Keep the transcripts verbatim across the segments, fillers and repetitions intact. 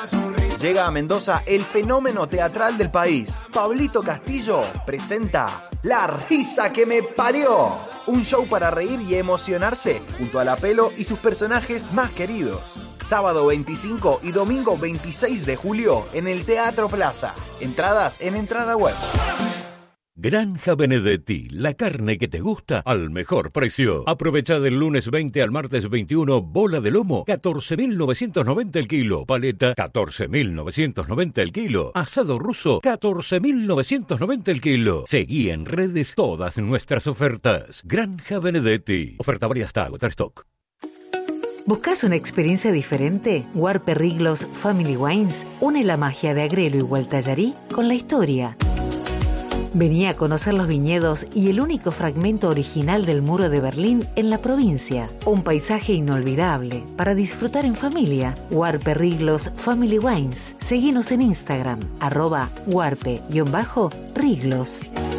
Llega a Mendoza el fenómeno teatral del país. Pablito Castillo presenta La Risa que me parió. Un show para reír y emocionarse junto a La Pelo y sus personajes más queridos. Sábado veinticinco y domingo veintiséis de julio en el Teatro Plaza. Entradas en Entrada Web. Granja Benedetti, la carne que te gusta al mejor precio. Aprovecha del lunes veinte al martes veintiuno, bola de lomo, catorce mil novecientos noventa el kilo. Paleta, catorce mil novecientos noventa el kilo. Asado ruso, catorce mil novecientos noventa el kilo. Seguí en redes todas nuestras ofertas. Granja Benedetti. Oferta válida hasta agotar stock. ¿Buscas una experiencia diferente? Huarpe Riglos Family Wines une la magia de Agrelo y Gualtallarí con la historia. Vení a conocer los viñedos y el único fragmento original del muro de Berlín en la provincia. Un paisaje inolvidable para disfrutar en familia. Huarpe Riglos Family Wines. Seguinos en Instagram, arroba huarpe-riglos.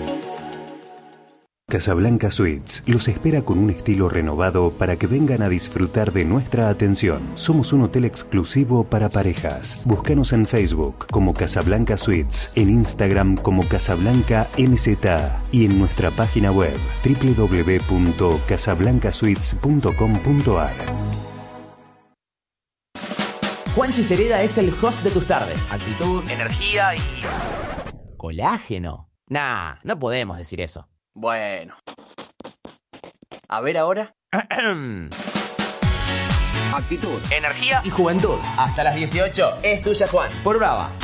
Casablanca Suites los espera con un estilo renovado para que vengan a disfrutar de nuestra atención. Somos un hotel exclusivo para parejas. Búscanos en Facebook como Casablanca Suites, en Instagram como Casablanca M Z A y en nuestra página web doble u doble u doble u punto casablanca suites punto com punto a r. Juanchi Cereda es el host de tus tardes. Actitud, energía y... colágeno. Nah, no podemos decir eso. Bueno. A ver ahora. Actitud, energía y juventud. Hasta las dieciocho es tuya, Juan. Por Brava.